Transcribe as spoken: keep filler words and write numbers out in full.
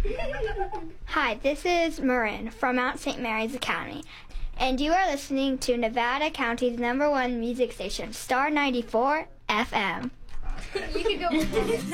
Hi, this is Marin from Mount Saint Mary's Academy, and you are listening to Nevada County's number one music station, Star ninety-four F M. You can go with that.